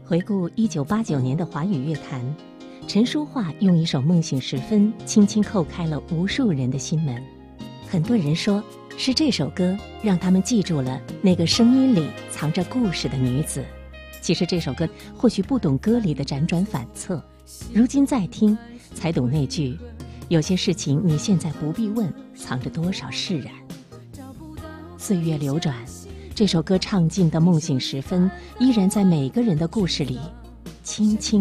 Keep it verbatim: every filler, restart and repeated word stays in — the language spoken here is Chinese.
回顾一九八九年的华语乐坛，陈淑桦用一首《梦醒时分》轻轻叩开了无数人的心门。很多人说是这首歌让他们记住了那个声音里藏着故事的女子。其实这首歌或许不懂歌里的辗转反侧，如今再听才懂那句有些事情你现在不必问，藏着多少释然。岁月流转，这首歌唱尽的梦醒时分依然在每个人的故事里轻轻